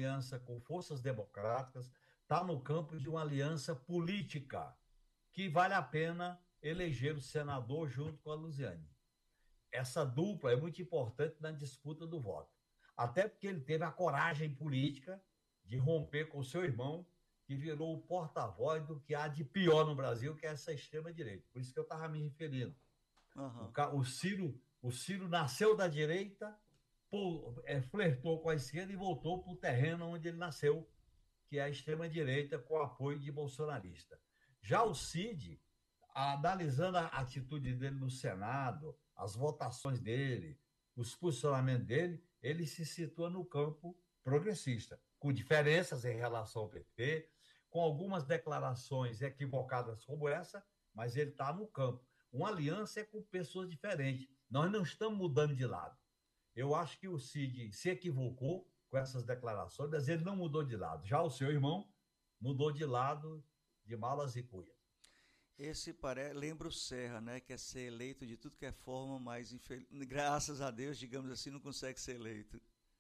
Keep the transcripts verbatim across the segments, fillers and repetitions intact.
aliança com forças democráticas, está no campo de uma aliança política, que vale a pena eleger o senador junto com a Luziane. Essa dupla é muito importante na disputa do voto. Até porque ele teve a coragem política de romper com seu irmão, que virou o porta-voz do que há de pior no Brasil, que é essa extrema-direita. Por isso que eu estava me referindo. O, Aham. o, Ciro, o Ciro nasceu da direita, pô, é, flertou com a esquerda e voltou para o terreno onde ele nasceu, que é a extrema-direita, com apoio de bolsonarista. Já o Cid, analisando a atitude dele no Senado, as votações dele, os posicionamentos dele, ele se situa no campo progressista, com diferenças em relação ao P T, com algumas declarações equivocadas como essa, mas ele está no campo. Uma aliança é com pessoas diferentes. Nós não estamos mudando de lado. Eu acho que o Cid se equivocou com essas declarações, mas ele não mudou de lado. Já o seu irmão mudou de lado de malas e cuias. Esse pare... lembra o Serra, né? Quer ser eleito de tudo que é forma, mas infel... graças a Deus, digamos assim, não consegue ser eleito.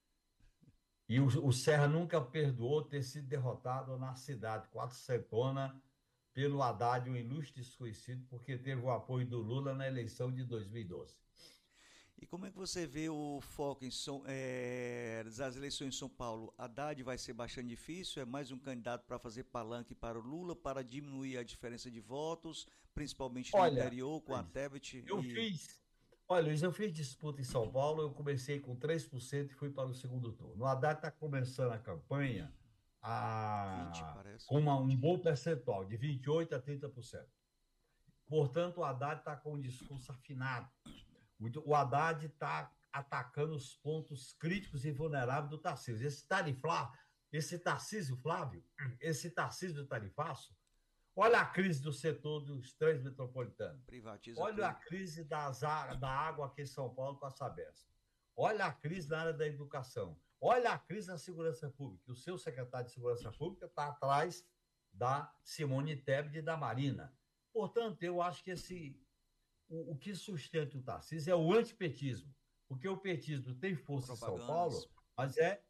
E o, o Serra nunca perdoou ter sido derrotado na cidade quatrocentona pelo Haddad, um ilustre desconhecido, porque teve o apoio do Lula na eleição de dois mil e doze. E como é que você vê o foco em São, é, das eleições em São Paulo? Haddad vai ser bastante difícil? É mais um candidato para fazer palanque para o Lula, para diminuir a diferença de votos, principalmente no Olha, interior, com a Tebet eu e fiz. Olha, Luiz, eu fiz disputa em São Paulo, eu comecei com três por cento e fui para o segundo turno. O Haddad está começando a campanha vinte, a, parece. com uma, um bom percentual, de vinte e oito a trinta por cento. Portanto, o Haddad está com um discurso afinado. O, o Haddad está atacando os pontos críticos e vulneráveis do Tarcísio. Esse tarifá, esse Tarcísio Flávio, esse Tarcísio do tarifaço, olha a crise do setor dos trens metropolitanos. Privatiza Olha a tudo. crise das, da água aqui em São Paulo com a Sabesp. Olha a crise na área da educação. Olha a crise na segurança pública. O seu secretário de Segurança Pública está atrás da Simone Tebet e da Marina. Portanto, eu acho que esse, o, o que sustenta o Tarcísio é o antipetismo. Porque o petismo tem força em São Propagandas. Paulo, mas é,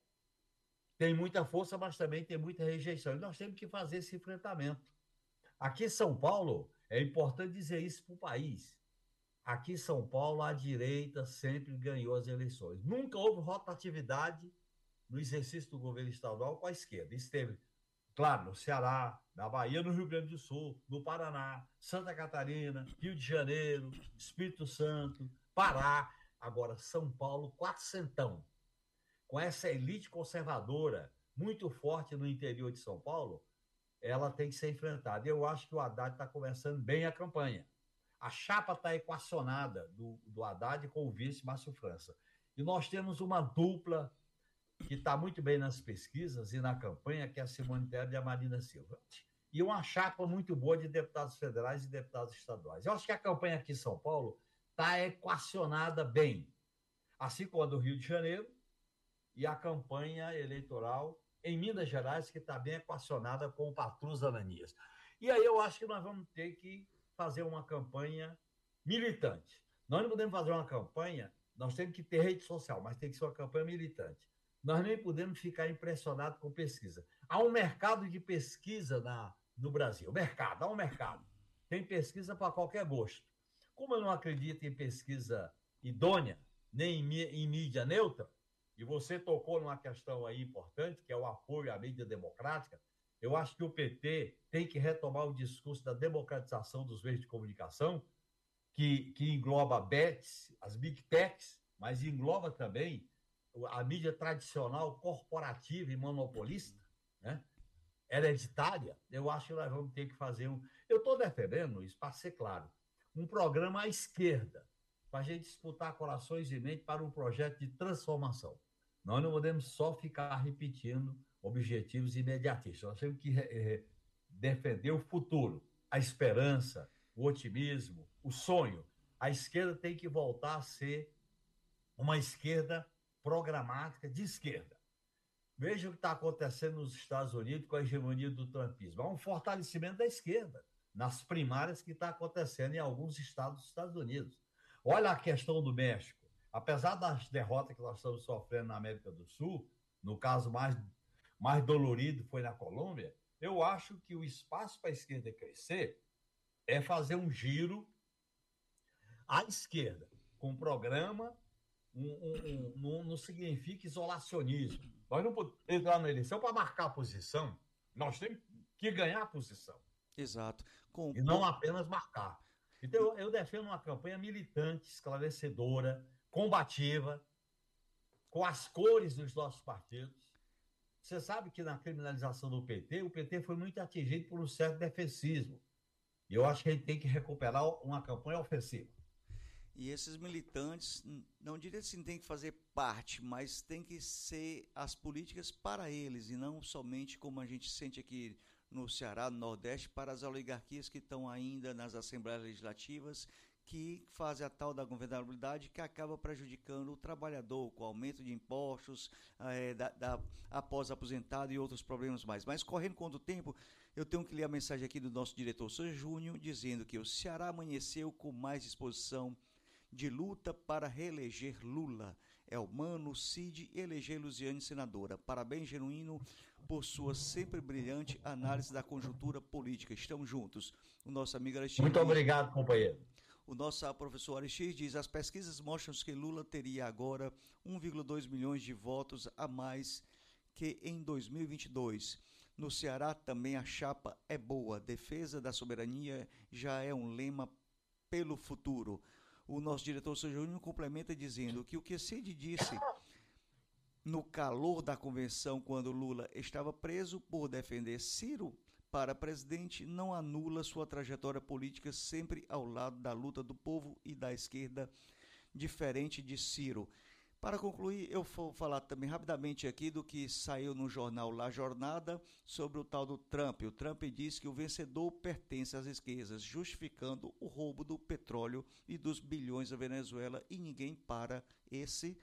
tem muita força, mas também tem muita rejeição. E nós temos que fazer esse enfrentamento. Aqui em São Paulo, é importante dizer isso para o país. Aqui em São Paulo, a direita sempre ganhou as eleições. Nunca houve rotatividade no exercício do governo estadual com a esquerda. Esteve, claro, no Ceará, na Bahia, no Rio Grande do Sul, no Paraná, Santa Catarina, Rio de Janeiro, Espírito Santo, Pará. Agora, São Paulo, quatrocentão. Com essa elite conservadora muito forte no interior de São Paulo, ela tem que ser enfrentada. Eu acho que o Haddad está começando bem a campanha. A chapa está equacionada do, do Haddad com o vice Márcio França. E nós temos uma dupla que está muito bem nas pesquisas e na campanha, que é a Simone Tebet e a Marina Silva. E uma chapa muito boa de deputados federais e deputados estaduais. Eu acho que a campanha aqui em São Paulo está equacionada bem. Assim como a do Rio de Janeiro e a campanha eleitoral em Minas Gerais, que está bem equacionada com o Patrus Ananias. E aí eu acho que nós vamos ter que fazer uma campanha militante. Nós não podemos fazer uma campanha, nós temos que ter rede social, mas tem que ser uma campanha militante. Nós nem podemos ficar impressionados com pesquisa. Há um mercado de pesquisa na, no Brasil. Mercado, há um mercado. Tem pesquisa para qualquer gosto. Como eu não acredito em pesquisa idônea, nem em, em mídia neutra, e você tocou numa questão aí importante, que é o apoio à mídia democrática, eu acho que o P T tem que retomar o discurso da democratização dos meios de comunicação, que, que engloba bets, as big techs, mas engloba também a mídia tradicional, corporativa e monopolista, né? Hereditária. Eu acho que nós vamos ter que fazer um... Eu estou defendendo isso, para ser claro, um programa à esquerda, para a gente disputar corações e mente para um projeto de transformação. Nós não podemos só ficar repetindo objetivos imediatistas. Nós temos que eh, defender o futuro, a esperança, o otimismo, o sonho. A esquerda tem que voltar a ser uma esquerda programática de esquerda. Veja o que está acontecendo nos Estados Unidos com a hegemonia do trumpismo. Há um fortalecimento da esquerda nas primárias que está acontecendo em alguns estados dos Estados Unidos. Olha a questão do México. Apesar das derrotas que nós estamos sofrendo na América do Sul, no caso mais mais dolorido foi na Colômbia, eu acho que o espaço para a esquerda crescer é fazer um giro à esquerda, com um programa, um, um, um, um, não significa isolacionismo. Nós não podemos entrar na eleição para marcar a posição, nós temos que ganhar a posição. Exato. Com... E não apenas marcar. Então, eu, eu defendo uma campanha militante, esclarecedora, combativa, com as cores dos nossos partidos. Você sabe que na criminalização do P T, o P T foi muito atingido por um certo defensismo. E eu acho que a gente tem que recuperar uma campanha ofensiva. E esses militantes, não diria assim, tem que fazer parte, mas tem que ser as políticas para eles, e não somente como a gente sente aqui no Ceará, no Nordeste, para as oligarquias que estão ainda nas assembleias legislativas, que fazem a tal da governabilidade, que acaba prejudicando o trabalhador, com o aumento de impostos, é, da, da, após aposentado e outros problemas mais. Mas, correndo contra o tempo, eu tenho que ler a mensagem aqui do nosso diretor Sérgio Júnior, dizendo que o Ceará amanheceu com mais disposição de luta para reeleger Lula. É humano, Cid, eleger Luziane senadora. Parabéns, Genuíno, por sua sempre brilhante análise da conjuntura política. Estamos juntos. O nosso amigo Aristides... Muito obrigado, companheiro. O nosso professor Aristides diz: as pesquisas mostram que Lula teria agora um vírgula dois milhões de votos a mais que em dois mil e vinte e dois. No Ceará também a chapa é boa. Defesa da soberania já é um lema pelo futuro. O nosso diretor Sérgio Júnior complementa dizendo que o que Cid disse no calor da convenção, quando Lula estava preso por defender Ciro para presidente, não anula sua trajetória política sempre ao lado da luta do povo e da esquerda, diferente de Ciro. Para concluir, eu vou falar também rapidamente aqui do que saiu no jornal La Jornada sobre o tal do Trump. O Trump diz que o vencedor pertence às esquerdas, justificando o roubo do petróleo e dos bilhões da Venezuela, e ninguém para esse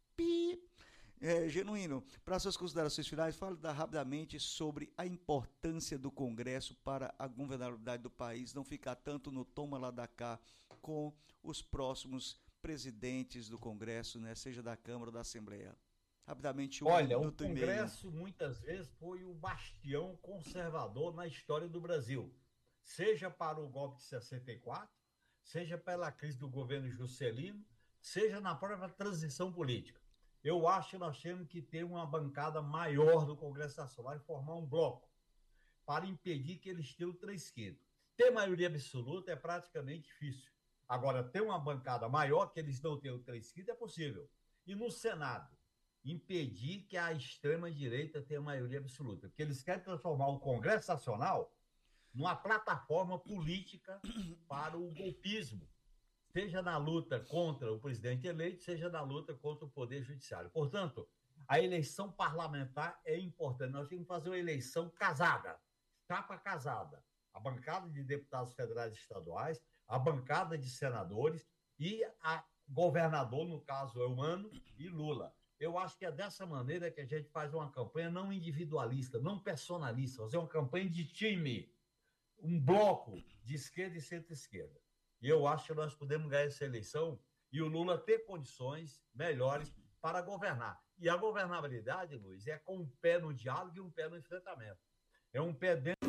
pi. É, Genuíno, para suas considerações finais, fale da, rapidamente sobre a importância do Congresso para a governabilidade do país, não ficar tanto no toma lá da cá com os próximos presidentes do Congresso, né, seja da Câmara ou da Assembleia. Rapidamente, um Olha, o Congresso muitas vezes foi o bastião conservador na história do Brasil, seja para o golpe de sessenta e quatro, seja pela crise do governo Juscelino, seja na própria transição política. Eu acho que nós temos que ter uma bancada maior do Congresso Nacional e formar um bloco para impedir que eles tenham três esquerdas. Ter maioria absoluta é praticamente difícil. Agora, ter uma bancada maior, que eles não tenham três esquerdas, é possível. E no Senado, impedir que a extrema-direita tenha maioria absoluta. Porque eles querem transformar o Congresso Nacional numa plataforma política para o golpismo, seja na luta contra o presidente eleito, seja na luta contra o Poder Judiciário. Portanto, a eleição parlamentar é importante. Nós temos que fazer uma eleição casada, chapa casada. A bancada de deputados federais e estaduais, a bancada de senadores e a governador, no caso, Eumano e Lula. Eu acho que é dessa maneira que a gente faz uma campanha não individualista, não personalista, fazer uma campanha de time, um bloco de esquerda e centro-esquerda. E eu acho que nós podemos ganhar essa eleição e o Lula ter condições melhores para governar. E a governabilidade, Luiz, é com um pé no diálogo e um pé no enfrentamento. É um pé dentro...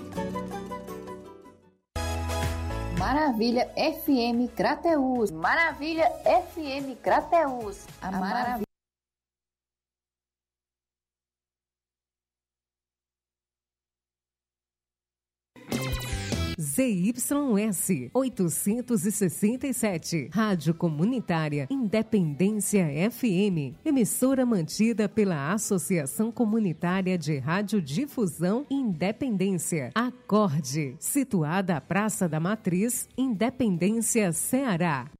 Maravilha F M Crateús. Maravilha F M Crateús. A maravilha. Z Y S oitocentos e sessenta e sete, Rádio Comunitária Independência F M, emissora mantida pela Associação Comunitária de Radiodifusão Independência, Acorde, situada à Praça da Matriz, Independência, Ceará.